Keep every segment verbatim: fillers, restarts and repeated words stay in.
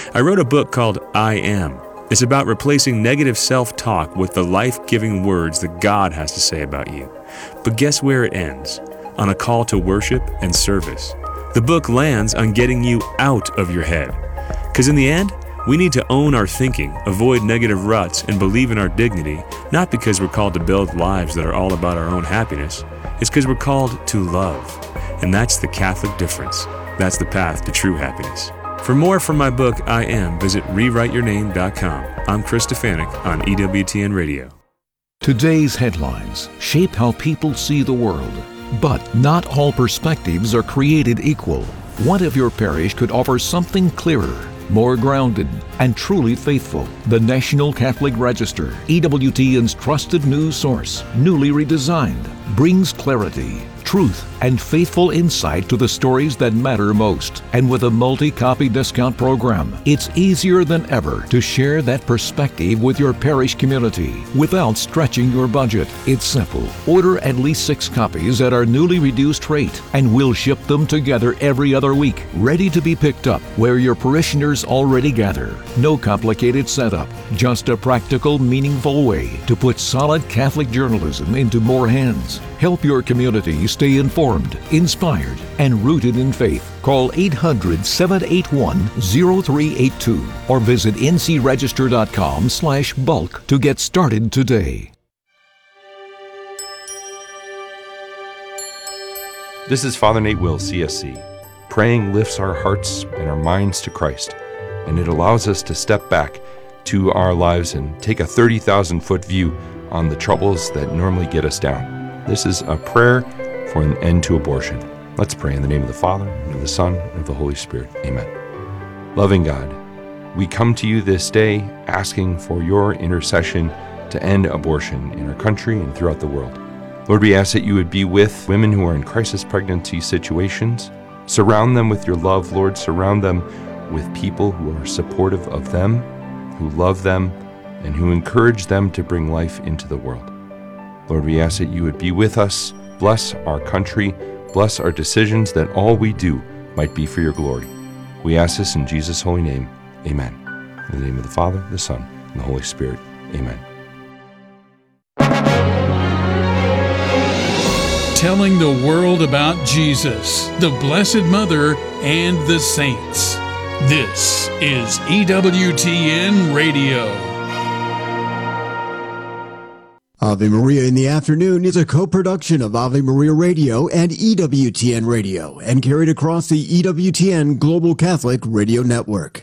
I wrote a book called I Am. It's about replacing negative self-talk with the life-giving words that God has to say about you. But guess where it ends? On a call to worship and service. The book lands on getting you out of your head. Because in the end, we need to own our thinking, avoid negative ruts, and believe in our dignity, not because we're called to build lives that are all about our own happiness. It's because we're called to love. And that's the Catholic difference. That's the path to true happiness. For more from my book, I Am, visit rewrite your name dot com. I'm Chris Stefanik on E W T N Radio. Today's headlines shape how people see the world. But not all perspectives are created equal. What if your parish could offer something clearer, more grounded, and truly faithful? The National Catholic Register, E W T N's trusted news source, newly redesigned, brings clarity, truth, and faithful insight to the stories that matter most. And with a multi-copy discount program, it's easier than ever to share that perspective with your parish community without stretching your budget. It's simple. Order at least six copies at our newly reduced rate, and we'll ship them together every other week, ready to be picked up where your parishioners already gather. No complicated setup, just a practical, meaningful way to put solid Catholic journalism into more hands. Help your community stay informed, inspired, and rooted in faith. Call eight hundred, seven eight one, zero three eight two or visit n c register dot com slash bulk to get started today. This is Father Nate Will, C S C. Praying lifts our hearts and our minds to Christ, and it allows us to step back to our lives and take a thirty thousand foot view on the troubles that normally get us down. This is a prayer for an end to abortion. Let's pray in the name of the Father, and of the Son, and of the Holy Spirit. Amen. Loving God, we come to you this day asking for your intercession to end abortion in our country and throughout the world. Lord, we ask that you would be with women who are in crisis pregnancy situations. Surround them with your love, Lord. Surround them with people who are supportive of them, who love them, and who encourage them to bring life into the world. Lord, we ask that you would be with us, bless our country, bless our decisions, that all we do might be for your glory. We ask this in Jesus' holy name. Amen. In the name of the Father, the Son, and the Holy Spirit. Amen. Telling the world about Jesus, the Blessed Mother, and the saints. This is E W T N Radio. Ave Maria in the Afternoon is a co-production of Ave Maria Radio and E W T N Radio, and carried across the E W T N Global Catholic Radio Network.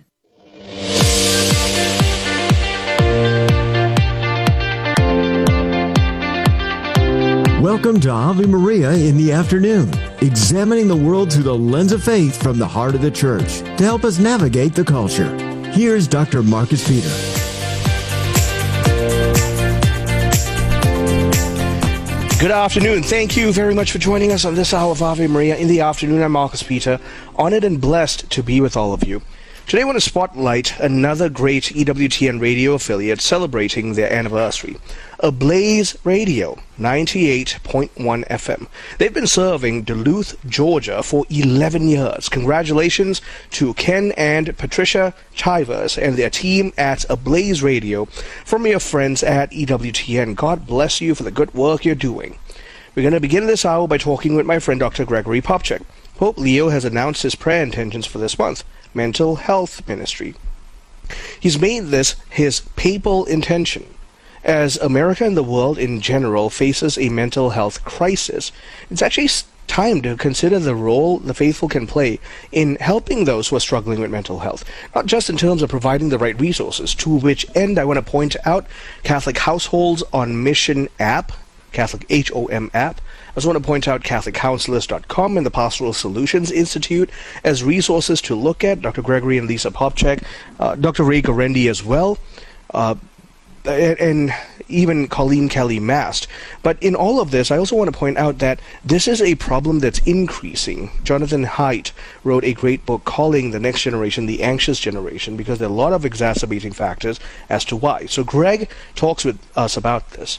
Welcome to Ave Maria in the Afternoon, examining the world through the lens of faith from the heart of the Church to help us navigate the culture. Here's Doctor Marcus Peter. Good afternoon. Thank you very much for joining us on this hour of Ave Maria in the Afternoon. I'm Marcus Peter, honored and blessed to be with all of you. Today I want to spotlight another great E W T N radio affiliate celebrating their anniversary, Ablaze Radio, ninety-eight point one F M. They've been serving Duluth, Georgia for eleven years. Congratulations to Ken and Patricia Chivers and their team at Ablaze Radio from your friends at E W T N. God bless you for the good work you're doing. We're going to begin this hour by talking with my friend Doctor Gregory Popcak. Pope Leo has announced his prayer intentions for this month, Mental Health Ministry. He's made this his papal intention. As America and the world in general faces a mental health crisis, it's actually time to consider the role the faithful can play in helping those who are struggling with mental health, not just in terms of providing the right resources, to which end I want to point out Catholic Households on Mission app, Catholic H O M app. I also want to point out Catholic Counselors dot com and the Pastoral Solutions Institute as resources to look at. Doctor Gregory and Lisa Popcak, uh, Doctor Ray Garendi as well, uh, and, and even Colleen Kelly Mast. But in all of this, I also want to point out that this is a problem that's increasing. Jonathan Haidt wrote a great book calling the next generation the anxious generation, because there are a lot of exacerbating factors as to why. So Greg talks with us about this.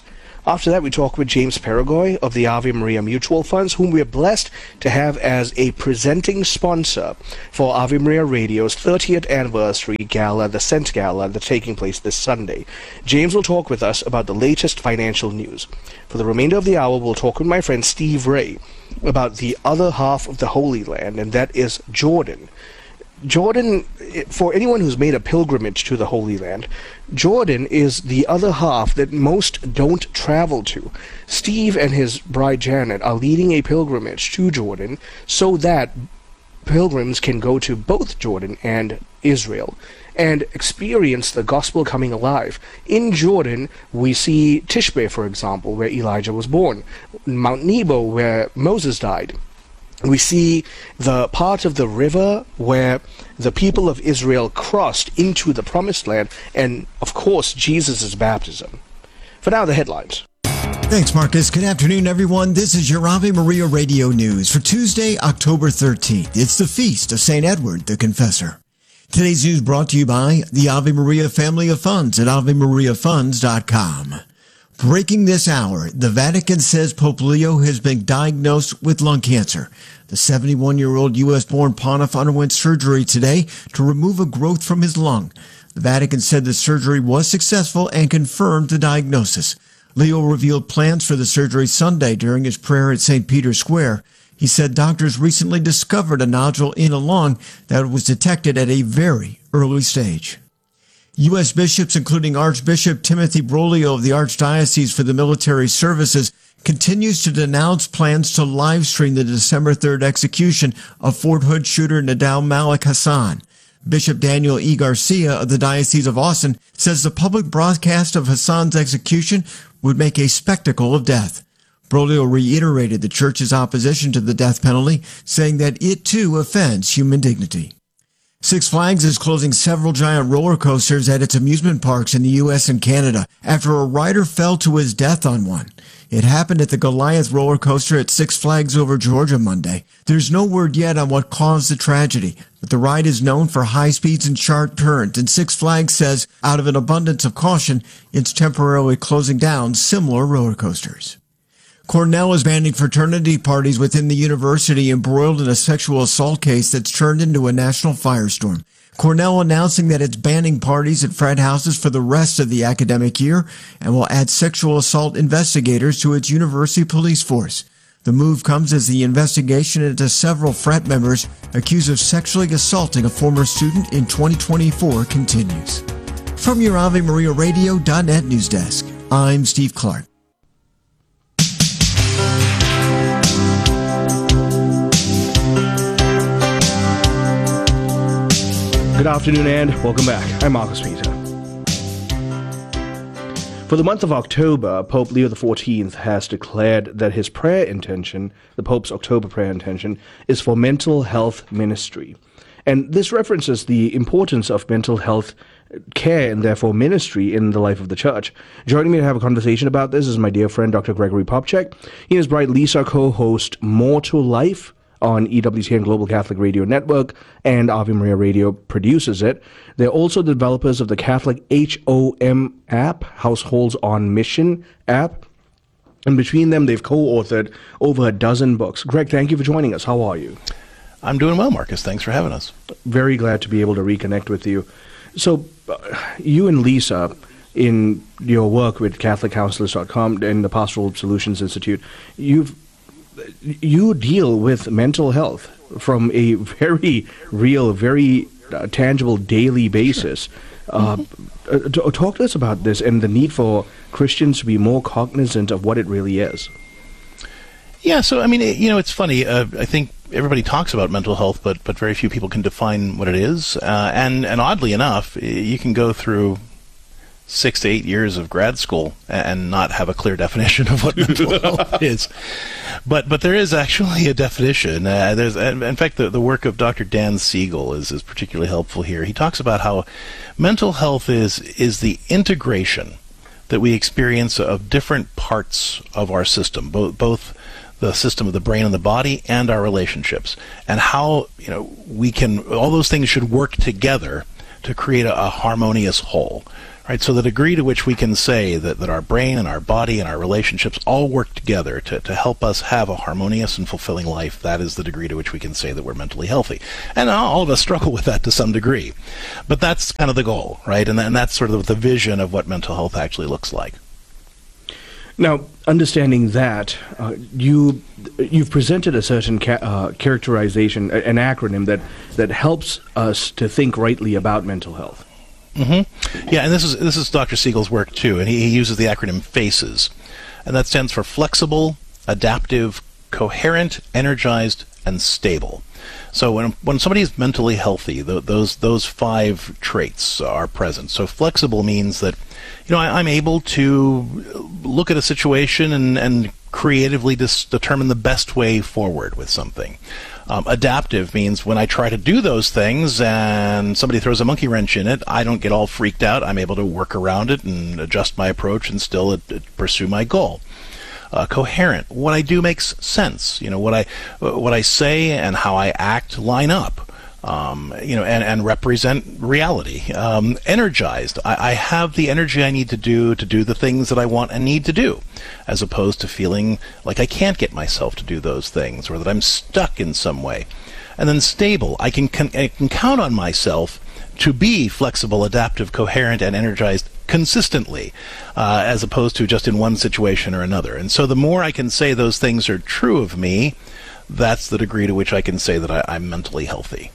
After that, we talk with James Paragoy of the Ave Maria Mutual Funds, whom we are blessed to have as a presenting sponsor for Ave Maria Radio's thirtieth anniversary gala, the Cent Gala, that's taking place this Sunday. James will talk with us about the latest financial news. For the remainder of the hour, we'll talk with my friend Steve Ray about the other half of the Holy Land, and that is Jordan. Jordan, for anyone who's made a pilgrimage to the Holy Land, Jordan is the other half that most don't travel to. Steve and his bride Janet are leading a pilgrimage to Jordan so that pilgrims can go to both Jordan and Israel and experience the gospel coming alive. In Jordan, we see Tishbe, for example, where Elijah was born, Mount Nebo, where Moses died. We see the part of the river where the people of Israel crossed into the promised land, and of course Jesus' baptism. For now, the headlines. Thanks, Marcus. Good afternoon, everyone. This is your Ave Maria Radio News for Tuesday, October thirteenth. It's the feast of Saint Edward the Confessor. Today's news brought to you by the Ave Maria Family of Funds at ave maria funds dot com. Breaking this hour, the Vatican says Pope Leo has been diagnosed with lung cancer. The seventy-one-year-old U S-born pontiff underwent surgery today to remove a growth from his lung. The Vatican said the surgery was successful and confirmed the diagnosis. Leo revealed plans for the surgery Sunday during his prayer at Saint Peter's Square. He said doctors recently discovered a nodule in a lung that was detected at a very early stage. U S bishops, including Archbishop Timothy Broglio of the Archdiocese for the Military Services, continues to denounce plans to live stream the December third execution of Fort Hood shooter Nadal Malik Hassan. Bishop Daniel E. Garcia of the Diocese of Austin says the public broadcast of Hassan's execution would make a spectacle of death. Broglio reiterated the church's opposition to the death penalty, saying that it too offends human dignity. Six Flags is closing several giant roller coasters at its amusement parks in the U S and Canada after a rider fell to his death on one. It happened at the Goliath roller coaster at Six Flags Over Georgia Monday. There's no word yet on what caused the tragedy, but the ride is known for high speeds and sharp turns, and Six Flags says, out of an abundance of caution, it's temporarily closing down similar roller coasters. Cornell is banning fraternity parties within the university embroiled in a sexual assault case that's turned into a national firestorm. Cornell announcing that it's banning parties at frat houses for the rest of the academic year and will add sexual assault investigators to its university police force. The move comes as the investigation into several frat members accused of sexually assaulting a former student in twenty twenty-four continues. From your Ave Maria Radio dot net news desk, I'm Steve Clark. Good afternoon and welcome back. I'm Marcus Peter. For the month of October, Pope Leo the fourteenth has declared that his prayer intention, the Pope's October prayer intention, is for mental health ministry. And this references the importance of mental health care and therefore ministry in the life of the church. Joining me to have a conversation about this is my dear friend, Doctor Gregory Popcak. He and his bride Lisa co-host More to Life on E W T N Global Catholic Radio Network, and Ave Maria Radio produces it. They're also the developers of the Catholic H O M app, Households on Mission app. And between them, they've co-authored over a dozen books. Greg, thank you for joining us. How are you? I'm doing well, Marcus. Thanks for having us. Very glad to be able to reconnect with you. So, uh, you and Lisa, in your work with Catholic Counselors dot com and the Pastoral Solutions Institute, you've you deal with mental health from a very real, very uh, tangible daily basis. Uh, mm-hmm. uh, talk to us about this and the need for Christians to be more cognizant of what it really is. Yeah, so, I mean, it, you know, it's funny. Uh, I think everybody talks about mental health, but but very few people can define what it is. Uh, and, and oddly enough, you can go through six to eight years of grad school and not have a clear definition of what mental health is. But but there is actually a definition. Uh, there's in fact the, the work of Doctor Dan Siegel is, is particularly helpful here. He talks about how mental health is is the integration that we experience of different parts of our system, both both the system of the brain and the body and our relationships, and how, you know, we can, all those things should work together to create a, a harmonious whole. Right, so the degree to which we can say that, that our brain and our body and our relationships all work together to, to help us have a harmonious and fulfilling life, that is the degree to which we can say that we're mentally healthy. And all of us struggle with that to some degree. But that's kind of the goal, right? And, and that's sort of the vision of what mental health actually looks like. Now, understanding that, uh, you, you've presented a certain ca- uh, characterization, an acronym that, that helps us to think rightly about mental health. Mm-hmm. Yeah, and this is this is Doctor Siegel's work too, and he, he uses the acronym FACES, and that stands for flexible, adaptive, coherent, energized, and stable. So when when somebody is mentally healthy, th- those those five traits are present. So flexible means that, you know, I, I'm able to look at a situation and and creatively dis- determine the best way forward with something. Um, adaptive means when I try to do those things and somebody throws a monkey wrench in it, I don't get all freaked out. I'm able to work around it and adjust my approach and still uh, pursue my goal. Uh, coherent, what I do makes sense. You know, what I what I say and how I act line up. Um, you know, and, and represent reality. Um, energized. I, I have the energy I need to do to do the things that I want and need to do, as opposed to feeling like I can't get myself to do those things or that I'm stuck in some way. And then stable. I can, can, I can count on myself to be flexible, adaptive, coherent, and energized consistently, uh, as opposed to just in one situation or another. And so the more I can say those things are true of me, that's the degree to which I can say that I, I'm mentally healthy.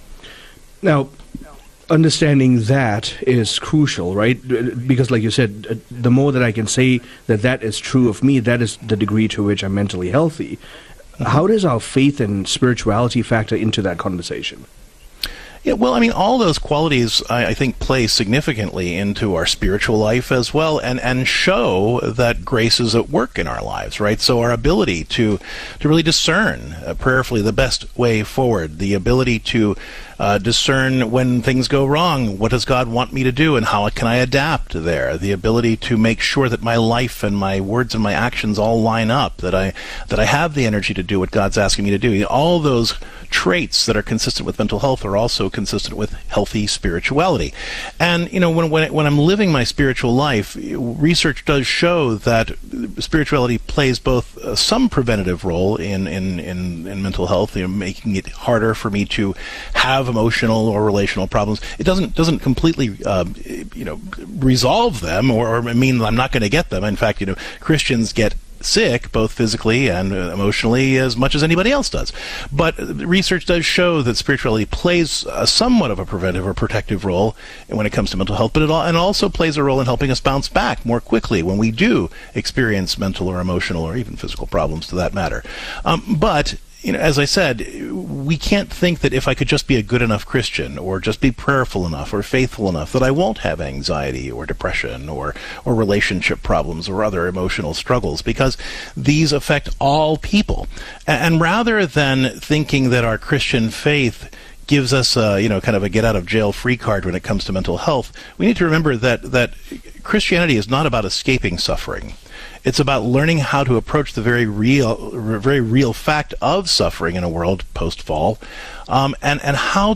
Now, understanding that is crucial, right? Because like you said, the more that I can say that that is true of me, that is the degree to which I'm mentally healthy. Mm-hmm. How does our faith and spirituality factor into that conversation? Yeah, well, I mean, all those qualities, I, I think, play significantly into our spiritual life as well, and, and show that grace is at work in our lives, right? So our ability to to really discern uh, prayerfully the best way forward, the ability to uh, discern when things go wrong, what does God want me to do, and how can I adapt there? The ability to make sure that my life and my words and my actions all line up, that I that I have the energy to do what God's asking me to do. All those traits that are consistent with mental health are also consistent with healthy spirituality. And, you know, when when, when I'm living my spiritual life, research does show that spirituality plays both uh, some preventative role in, in, in, in mental health, you know, making it harder for me to have emotional or relational problems. It doesn't doesn't completely, uh, you know, resolve them or, or mean I'm not going to get them. In fact, you know, Christians get sick, both physically and emotionally, as much as anybody else does. But research does show that spirituality plays a somewhat of a preventive or protective role when it comes to mental health, but it all, and also plays a role in helping us bounce back more quickly when we do experience mental or emotional or even physical problems, to that matter. Um, but you know, as I said, we can't think that if I could just be a good enough Christian or just be prayerful enough or faithful enough that I won't have anxiety or depression or, or relationship problems or other emotional struggles, because these affect all people. And rather than thinking that our Christian faith gives us a, you know, kind of a get-out-of-jail-free card when it comes to mental health, we need to remember that, that Christianity is not about escaping suffering. It's about learning how to approach the very real, very real fact of suffering in a world post-fall, um, and and how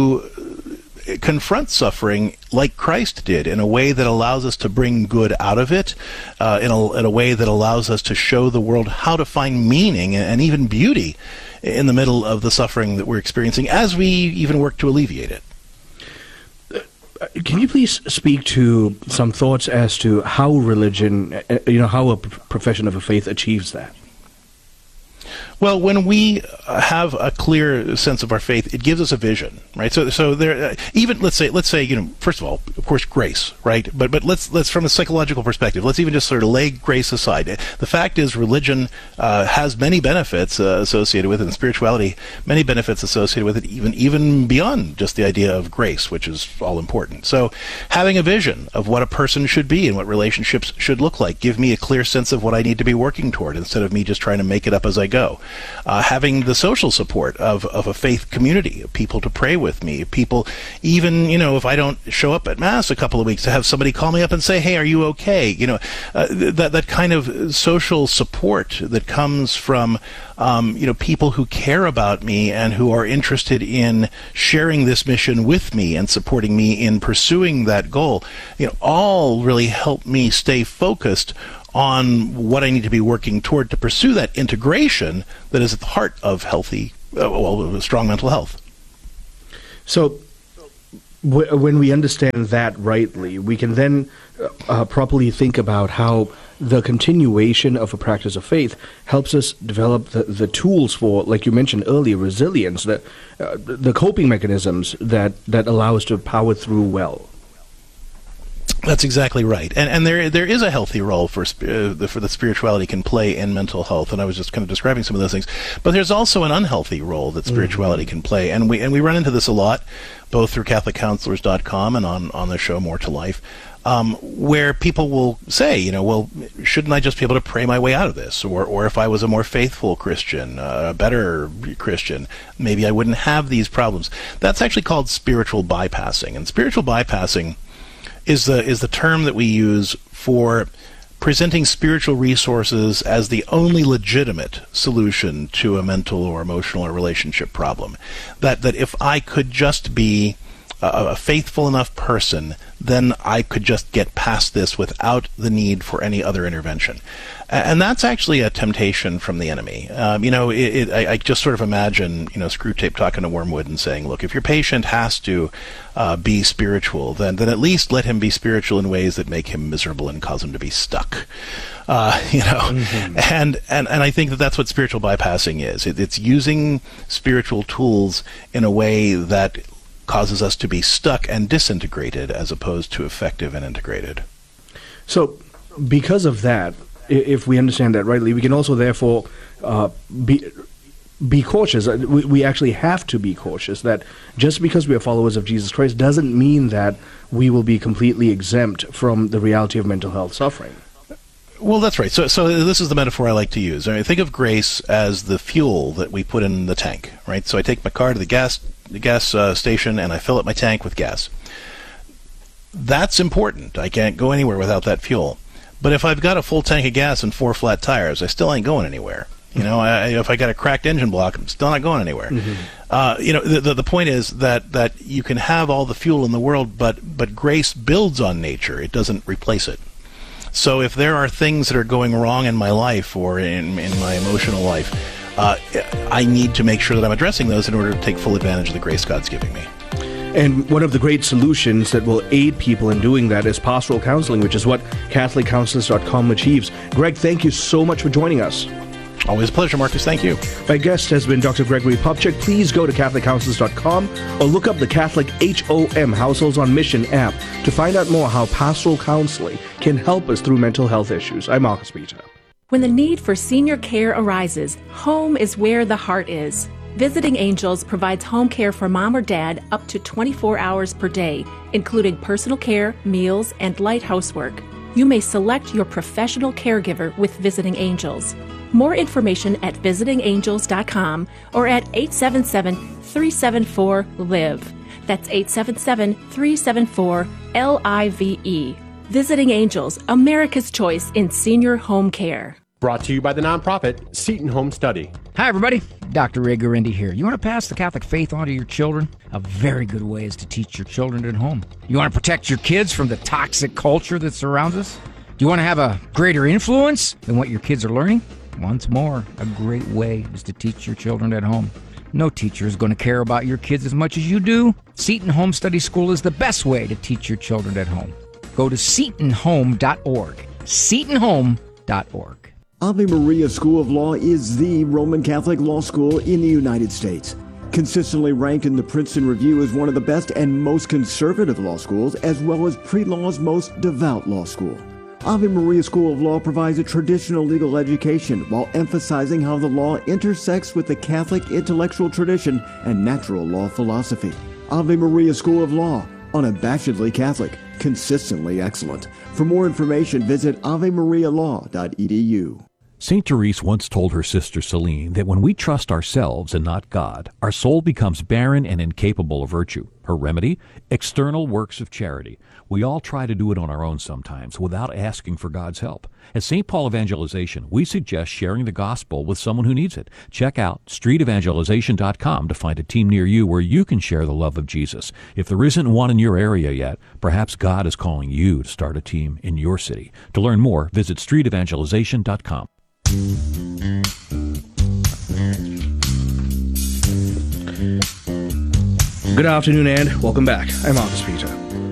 to confront suffering like Christ did, in a way that allows us to bring good out of it, uh, in, a, in a way that allows us to show the world how to find meaning and even beauty in the middle of the suffering that we're experiencing, as we even work to alleviate it. Can you please speak to some thoughts as to how religion, you know, how a profession of a faith achieves that? Well, when we have a clear sense of our faith, it gives us a vision, right? So, so there, uh, even let's say, let's say, you know, first of all, of course, grace, right? But, but let's let's from a psychological perspective, let's even just sort of lay grace aside. The fact is, religion uh, has many benefits uh, associated with it, and spirituality, many benefits associated with it, even even beyond just the idea of grace, which is all important. So, having a vision of what a person should be and what relationships should look like, give me a clear sense of what I need to be working toward, instead of me just trying to make it up as I go. uh, having the social support of, of a faith community, of people to pray with me, people, even, you know, if I don't show up at Mass a couple of weeks, to have somebody call me up and say, hey, are you okay? You know, uh, that, that kind of social support that comes from, um, you know, people who care about me and who are interested in sharing this mission with me and supporting me in pursuing that goal, you know, all really help me stay focused on what I need to be working toward to pursue that integration that is at the heart of healthy, uh, well, strong mental health. So w- when we understand that rightly, we can then uh, properly think about how the continuation of a practice of faith helps us develop the, the tools for, like you mentioned earlier, resilience, the, uh, the coping mechanisms that, that allow us to power through well. That's exactly right, and and there there is a healthy role for uh, the, for the spirituality can play in mental health, and I was just kind of describing some of those things. But there's also an unhealthy role that spirituality mm-hmm. can play, and we and we run into this a lot, both through Catholic Counselors dot com and on on the show More to Life, um, where people will say, you know, well, shouldn't I just be able to pray my way out of this, or or if I was a more faithful Christian, uh, a better Christian, maybe I wouldn't have these problems. That's actually called spiritual bypassing, and spiritual bypassing is the is the term that we use for presenting spiritual resources as the only legitimate solution to a mental or emotional or relationship problem. That that if I could just be a, a faithful enough person, then I could just get past this without the need for any other intervention. And that's actually a temptation from the enemy. Um, you know, it, it, I, I just sort of imagine, you know, Screwtape talking to Wormwood and saying, look, if your patient has to uh, be spiritual, then, then at least let him be spiritual in ways that make him miserable and cause him to be stuck. Uh, you know, mm-hmm. and, and, and I think that that's what spiritual bypassing is. It, it's using spiritual tools in a way that causes us to be stuck and disintegrated as opposed to effective and integrated. So, because of that, if we understand that rightly, we can also therefore uh, be be cautious. We, we actually have to be cautious that just because we are followers of Jesus Christ doesn't mean that we will be completely exempt from the reality of mental health suffering. Well, that's right. So, so this is the metaphor I like to use. I mean, think of grace as the fuel that we put in the tank, right? So I take my car to the gas the gas uh, station and I fill up my tank with gas. That's important. I can't go anywhere without that fuel. But if I've got a full tank of gas and four flat tires, I still ain't going anywhere. You know, I, if I got a cracked engine block, I'm still not going anywhere. Mm-hmm. Uh, you know, the, the the point is that that you can have all the fuel in the world, but but grace builds on nature. It doesn't replace it. So if there are things that are going wrong in my life or in in my emotional life, uh, I need to make sure that I'm addressing those in order to take full advantage of the grace God's giving me. And one of the great solutions that will aid people in doing that is pastoral counseling, which is what Catholic Counselors dot com achieves. Greg, thank you so much for joining us. Always a pleasure, Marcus. Thank you. My guest has been Doctor Gregory Popcak. Please go to Catholic Counselors dot com or look up the Catholic H O M Households on Mission app to find out more how pastoral counseling can help us through mental health issues. I'm Marcus Peter. When the need for senior care arises, home is where the heart is. Visiting Angels provides home care for mom or dad up to twenty-four hours per day, including personal care, meals, and light housework. You may select your professional caregiver with Visiting Angels. More information at visiting angels dot com or at eight seven seven, three seven four, L I V E. That's eight seven seven, three seven four, L I V E. Visiting Angels, America's choice in senior home care. Brought to you by the nonprofit Seton Home Study. Hi, everybody. Doctor Ray Guarendi here. You want to pass the Catholic faith on to your children? A very good way is to teach your children at home. You want to protect your kids from the toxic culture that surrounds us? Do you want to have a greater influence than what your kids are learning? Once more, a great way is to teach your children at home. No teacher is going to care about your kids as much as you do. Seton Home Study School is the best way to teach your children at home. Go to seton home dot org. seton home dot org. Ave Maria School of Law is the Roman Catholic law school in the United States. Consistently ranked in the Princeton Review as one of the best and most conservative law schools, as well as pre-law's most devout law school. Ave Maria School of Law provides a traditional legal education while emphasizing how the law intersects with the Catholic intellectual tradition and natural law philosophy. Ave Maria School of Law, unabashedly Catholic, consistently excellent. For more information, visit ave maria law dot e d u. Saint Therese once told her sister Celine that when we trust ourselves and not God, our soul becomes barren and incapable of virtue. Her remedy? External works of charity. We all try to do it on our own sometimes without asking for God's help. At Saint Paul Evangelization, we suggest sharing the gospel with someone who needs it. Check out street evangelization dot com to find a team near you where you can share the love of Jesus. If there isn't one in your area yet, perhaps God is calling you to start a team in your city. To learn more, visit street evangelization dot com. Good afternoon and welcome back. I'm Marcus Peter.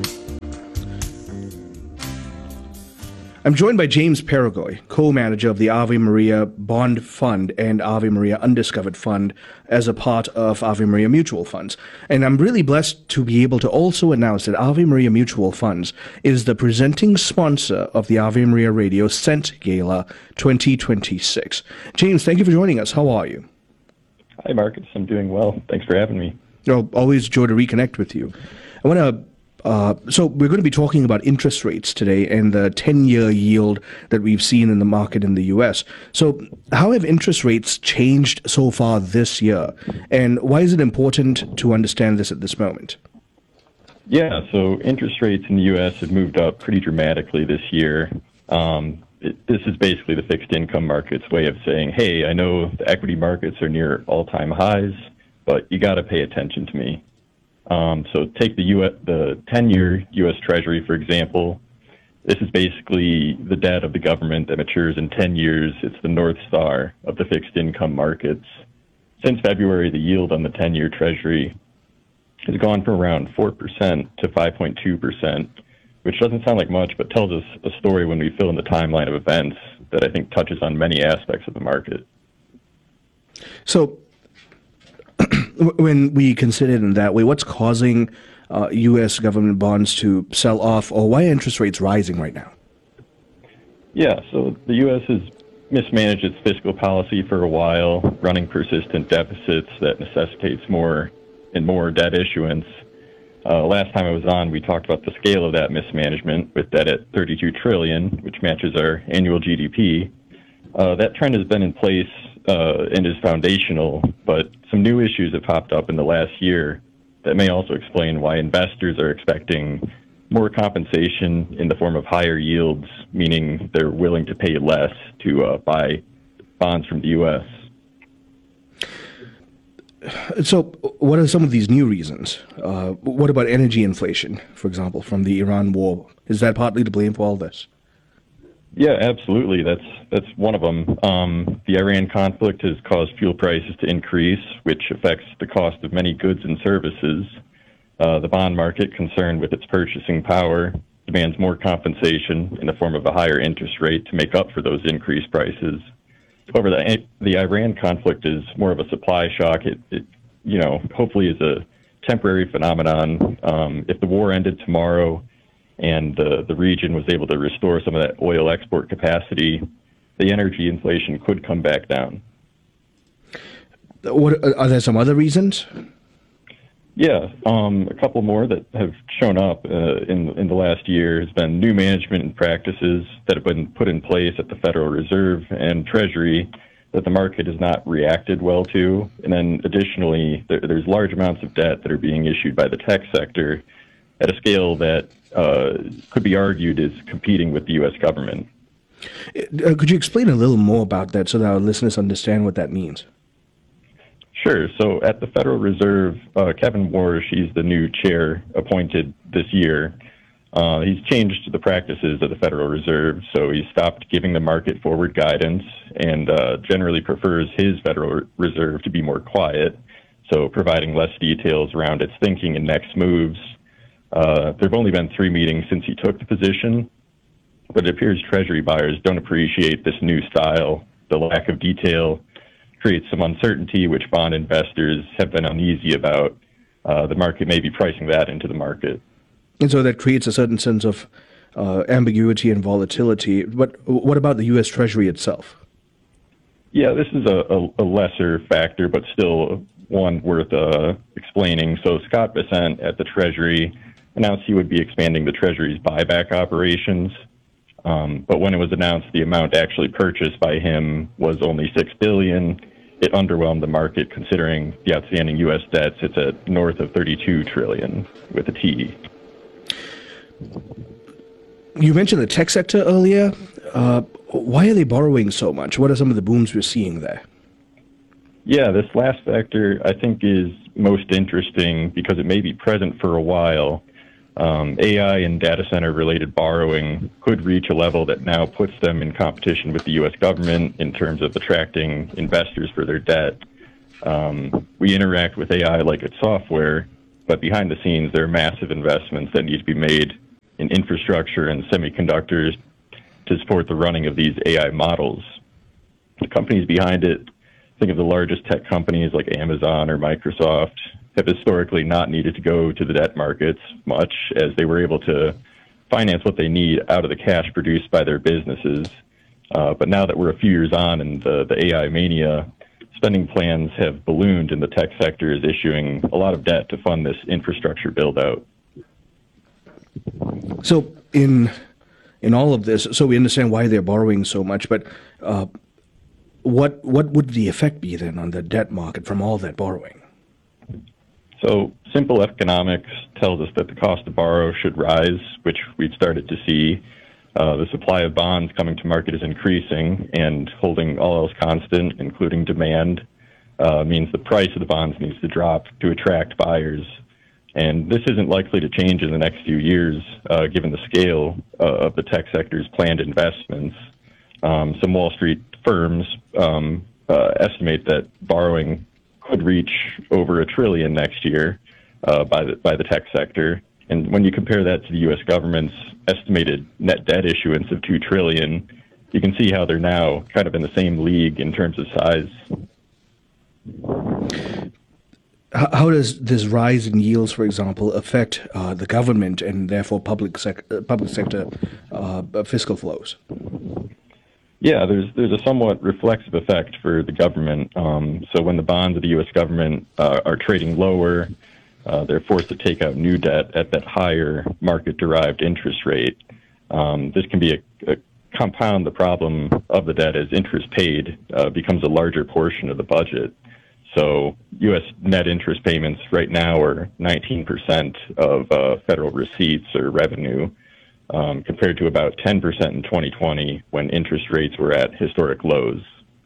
I'm joined by James Paragoy, co-manager of the Ave Maria Bond Fund and Ave Maria Undiscovered Fund as a part of Ave Maria Mutual Funds. And I'm really blessed to be able to also announce that Ave Maria Mutual Funds is the presenting sponsor of the Ave Maria Radio Cent Gala twenty twenty-six. James, thank you for joining us. How are you? Hi, Marcus. I'm doing well. Thanks for having me. Oh, always joy to reconnect with you. I want to Uh, so we're going to be talking about interest rates today and the ten-year yield that we've seen in the market in the U S. So how have interest rates changed so far this year? And why is it important to understand this at this moment? Yeah, so interest rates in the U S have moved up pretty dramatically this year. Um, it, this is basically the fixed income market's way of saying, hey, I know the equity markets are near all-time highs, but you got to pay attention to me. Um, so take the U S, the ten-year U S Treasury, for example. This is basically the debt of the government that matures in ten years. It's the North Star of the fixed income markets. Since February, the yield on the ten-year Treasury has gone from around four percent to five point two percent, which doesn't sound like much, but tells us a story when we fill in the timeline of events that I think touches on many aspects of the market. So when we consider it in that way, what's causing uh, U S government bonds to sell off, or why are interest rates rising right now? Yeah, so the U S has mismanaged its fiscal policy for a while, running persistent deficits that necessitates more and more debt issuance. Uh, last time I was on, we talked about the scale of that mismanagement with debt at thirty-two trillion dollars, which matches our annual G D P. Uh, that trend has been in place uh, and is foundational, but some new issues have popped up in the last year that may also explain why investors are expecting more compensation in the form of higher yields, meaning they're willing to pay less to uh, buy bonds from the U S. So what are some of these new reasons? Uh, what about energy inflation, for example, from the Iran war? Is that partly to blame for all this? Yeah, absolutely. That's that's one of them. Um, the Iran conflict has caused fuel prices to increase, which affects the cost of many goods and services. Uh, the bond market, concerned with its purchasing power, demands more compensation in the form of a higher interest rate to make up for those increased prices. However, the, the Iran conflict is more of a supply shock. It, it you know, hopefully is a temporary phenomenon. Um, if the war ended tomorrow and the, the region was able to restore some of that oil export capacity, the energy inflation could come back down. What, are there some other reasons? Yeah, um, a couple more that have shown up uh, in, in the last year has been new management and practices that have been put in place at the Federal Reserve and Treasury that the market has not reacted well to. And then additionally, there, there's large amounts of debt that are being issued by the tech sector at a scale that uh, could be argued is competing with the U S government. Uh, could you explain a little more about that so that our listeners understand what that means? Sure. So at the Federal Reserve, uh, Kevin Warsh, he's the new chair appointed this year. Uh, he's changed the practices of the Federal Reserve, so he stopped giving the market forward guidance and uh, generally prefers his Federal Reserve to be more quiet, so providing less details around its thinking and next moves. Uh, there have only been three meetings since he took the position, but it appears Treasury buyers don't appreciate this new style. The lack of detail creates some uncertainty, which bond investors have been uneasy about. Uh, the market may be pricing that into the market. And so that creates a certain sense of uh, ambiguity and volatility. But what about the U S Treasury itself? Yeah, this is a, a, a lesser factor, but still one worth uh, explaining. So Scott Bessent at the Treasury announced he would be expanding the Treasury's buyback operations. Um, but when it was announced the amount actually purchased by him was only six billion dollars, it underwhelmed the market considering the outstanding U S debt sits at north of thirty-two trillion dollars with a T. You mentioned the tech sector earlier. Uh, why are they borrowing so much? What are some of the booms we're seeing there? Yeah, this last factor I think is most interesting because it may be present for a while. Um, A I and data center related borrowing could reach a level that now puts them in competition with the U S government in terms of attracting investors for their debt. Um, we interact with A I like it's software, but behind the scenes there are massive investments that need to be made in infrastructure and semiconductors to support the running of these A I models. The companies behind it, think of the largest tech companies like Amazon or Microsoft, have historically not needed to go to the debt markets much, as they were able to finance what they need out of the cash produced by their businesses. Uh, but now that we're a few years on in the, the A I mania, spending plans have ballooned and the tech sector is issuing a lot of debt to fund this infrastructure build-out. So in in all of this, so we understand why they're borrowing so much, but uh, what what would the effect be then on the debt market from all that borrowing? So simple economics tells us that the cost to borrow should rise, which we've started to see. Uh, the supply of bonds coming to market is increasing, and holding all else constant, including demand, uh, means the price of the bonds needs to drop to attract buyers. And this isn't likely to change in the next few years, uh, given the scale uh, of the tech sector's planned investments. Um, some Wall Street firms um, uh, estimate that borrowing could reach over a trillion next year uh, by the by the tech sector. And when you compare that to the U S government's estimated net debt issuance of two trillion, you can see how they're now kind of in the same league in terms of size. How does this rise in yields, for example, affect uh, the government and therefore public sec- uh, public sector uh, fiscal flows? Yeah, there's there's a somewhat reflexive effect for the government. Um, so when the bonds of the U S government uh, are trading lower, uh, they're forced to take out new debt at that higher market-derived interest rate. Um, this can be a, a compound the problem of the debt as interest paid uh, becomes a larger portion of the budget. So U S net interest payments right now are nineteen percent of uh, federal receipts or revenue, Um, compared to about ten percent in twenty twenty when interest rates were at historic lows.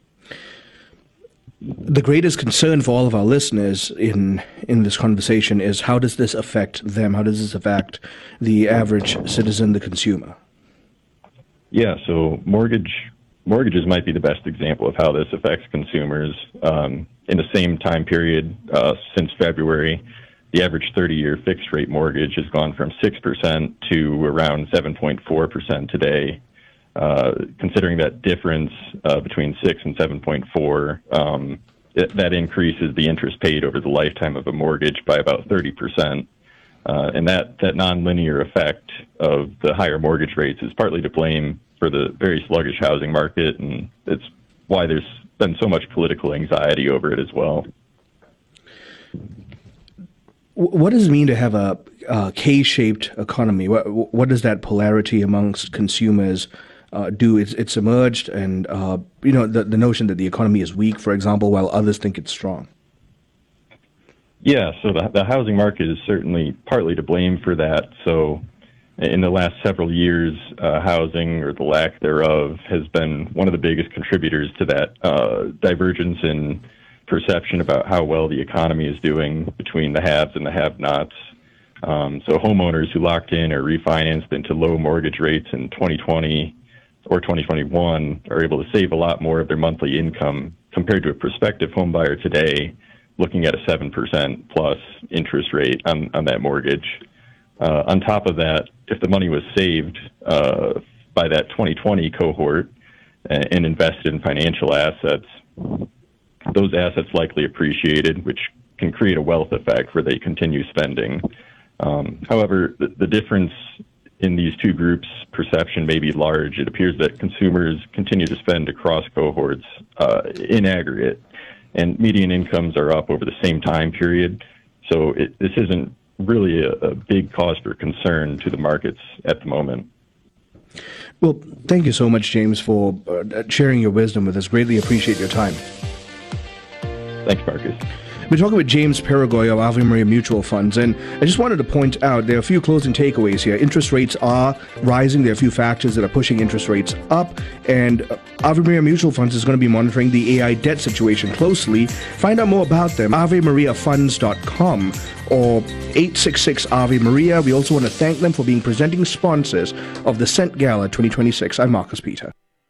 The greatest concern for all of our listeners in in this conversation is how does this affect them? How does this affect the average citizen, the consumer? Yeah, so mortgage mortgages might be the best example of how this affects consumers. Um, in the same time period uh, since February, the average thirty-year fixed-rate mortgage has gone from six percent to around seven point four percent today. Uh, considering that difference uh, between six and seven point four, um, it, that increases the interest paid over the lifetime of a mortgage by about thirty percent. Uh, and that, that nonlinear effect of the higher mortgage rates is partly to blame for the very sluggish housing market, and it's why there's been so much political anxiety over it as well. What does it mean to have a, a K-shaped economy? What, what does that polarity amongst consumers uh, do? It's, it's emerged, and uh, you know the, the notion that the economy is weak, for example, while others think it's strong. Yeah, so the, the housing market is certainly partly to blame for that. So in the last several years, uh, housing, or the lack thereof, has been one of the biggest contributors to that uh, divergence in perception about how well the economy is doing between the haves and the have-nots. Um, so homeowners who locked in or refinanced into low mortgage rates in twenty twenty or twenty twenty-one are able to save a lot more of their monthly income compared to a prospective home buyer today looking at a seven percent plus interest rate on, on that mortgage. Uh, on top of that, if the money was saved uh, by that twenty twenty cohort and, and invested in financial assets, those assets likely appreciated, which can create a wealth effect where they continue spending. Um, however, the, the difference in these two groups' perception may be large. It appears that consumers continue to spend across cohorts uh, in aggregate, and median incomes are up over the same time period. So it, this isn't really a, a big cause for concern to the markets at the moment. Well, thank you so much, James, for uh, sharing your wisdom with us. Greatly appreciate your time. Thanks, Marcus. We're talking with James Paragoy of Ave Maria Mutual Funds, and I just wanted to point out there are a few closing takeaways here. Interest rates are rising. There are a few factors that are pushing interest rates up, and Ave Maria Mutual Funds is going to be monitoring the A I debt situation closely. Find out more about them, ave maria funds dot com or eight six six Ave Maria. We also want to thank them for being presenting sponsors of the Cent Gala twenty twenty-six. I'm Marcus Peter.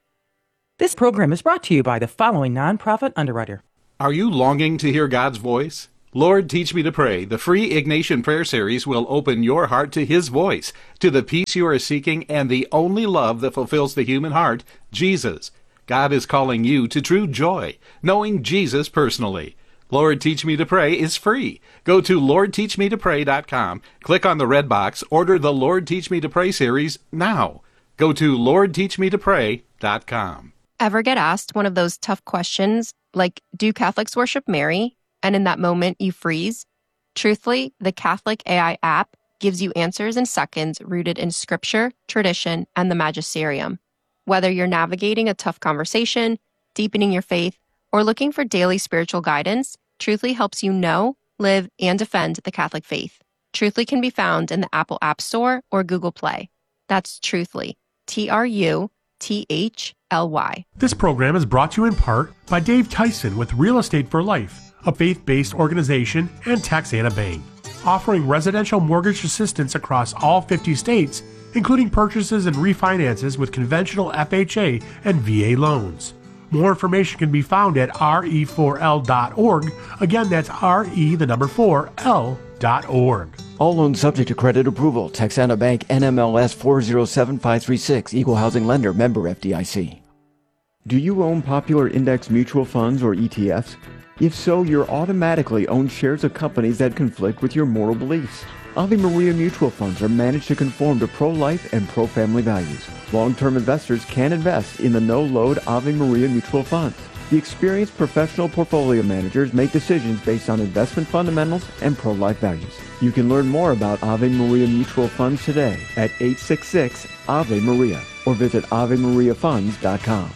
This program is brought to you by the following nonprofit underwriter. Are you longing to hear God's voice? Lord, Teach Me to Pray, the free Ignatian Prayer Series will open your heart to His voice, to the peace you are seeking, and the only love that fulfills the human heart, Jesus. God is calling you to true joy, knowing Jesus personally. Lord, Teach Me to Pray is free. Go to lord teach me to pray dot com, click on the red box, order the Lord Teach Me to Pray series now. Go to lord teach me to pray dot com. Ever get asked one of those tough questions, like, do Catholics worship Mary? And in that moment, you freeze? Truthfully, the Catholic A I app gives you answers in seconds rooted in scripture, tradition, and the magisterium. Whether you're navigating a tough conversation, deepening your faith, or looking for daily spiritual guidance, Truthfully helps you know, live, and defend the Catholic faith. Truthfully can be found in the Apple App Store or Google Play. That's Truthfully, T R U T H L Y. This program is brought to you in part by Dave Tyson with Real Estate for Life, a faith-based organization, and Texana Bank, offering residential mortgage assistance across all fifty states, including purchases and refinances with conventional F H A and V A loans. More information can be found at R E four L dot org. Again, that's R E, the number four, L dot org. All loans subject to credit approval. Texana Bank, N M L S four zero seven five three six, Equal Housing Lender, member F D I C. Do you own popular index mutual funds or E T Fs? If so, you're automatically own shares of companies that conflict with your moral beliefs. Ave Maria Mutual Funds are managed to conform to pro-life and pro-family values. Long-term investors can invest in the no-load Ave Maria Mutual Funds. The experienced professional portfolio managers make decisions based on investment fundamentals and pro-life values. You can learn more about Ave Maria Mutual Funds today at eight six six Ave Maria or visit ave maria funds dot com.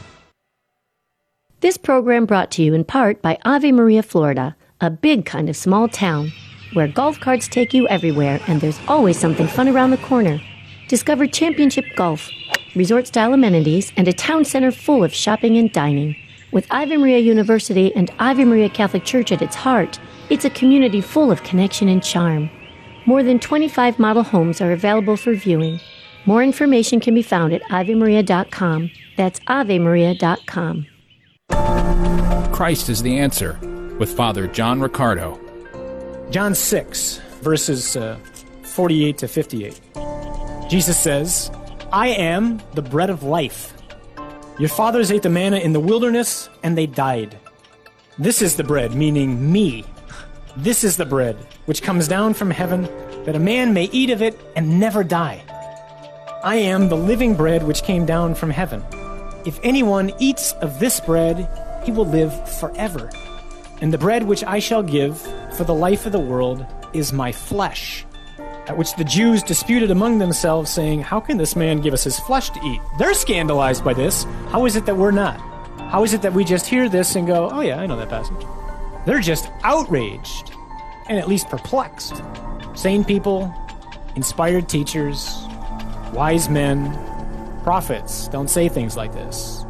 This program brought to you in part by Ave Maria, Florida, a big kind of small town where golf carts take you everywhere and there's always something fun around the corner. Discover championship golf, resort-style amenities, and a town center full of shopping and dining. With Ave Maria University and Ave Maria Catholic Church at its heart, it's a community full of connection and charm. More than twenty-five model homes are available for viewing. More information can be found at ave maria dot com. That's ave maria dot com. Christ is the answer, with Father John Riccardo. John six, verses uh, forty-eight to fifty-eight. Jesus says, I am the bread of life. Your fathers ate the manna in the wilderness, and they died. This is the bread, meaning me. This is the bread which comes down from heaven, that a man may eat of it and never die. I am the living bread which came down from heaven. If anyone eats of this bread, he will live forever. And the bread which I shall give for the life of the world is my flesh. At which the Jews disputed among themselves, saying, how can this man give us his flesh to eat? They're scandalized by this. How is it that we're not? How is it that we just hear this and go, oh yeah, I know that passage? They're just outraged and at least perplexed. Sane people, inspired teachers, wise men, prophets don't say things like this.